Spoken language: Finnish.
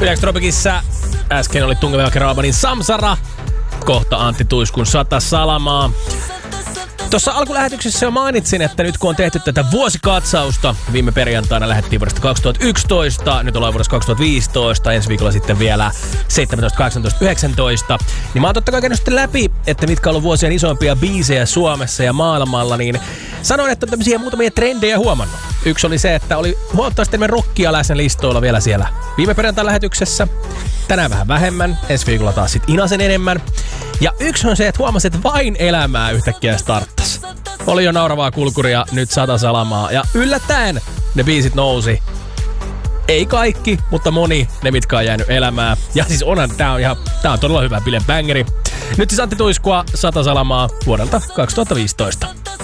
Yleensä Tropicissa äsken oli Tunga Velkarabanin Samsara. Kohta Antti Tuiskun 100 salamaa. Tuossa alkulähetyksessä jo mainitsin, että nyt kun on tehty tätä vuosikatsausta, viime perjantaina lähdettiin vuodesta 2011, nyt ollaan vuodesta 2015, ensi viikolla sitten vielä 17, 18, 19, niin mä oon totta kai käynyt sitten läpi, että mitkä on ollut vuosien isoimpia biisejä Suomessa ja maailmalla, niin sanoin, että on tämmöisiä muutamia trendejä huomannut. Yksi oli se, että oli huomattavasti enemmän rockia läsnä listoilla vielä siellä viime perjantain lähetyksessä. Tänään vähän vähemmän, ensi viikolla taas sit inasen enemmän. Ja yksi on se, että huomasin, että Vain elämää yhtäkkiä starttas. Oli jo nauravaa kulkuria, nyt 100 salamaa. Ja yllättäen ne biisit nousi. Ei kaikki, mutta moni, ne mitkä on jäänyt elämään. Ja siis tää on todella hyvä bilen bangeri. Nyt siis Antti Tuiskua 100 salamaa vuodelta 2015.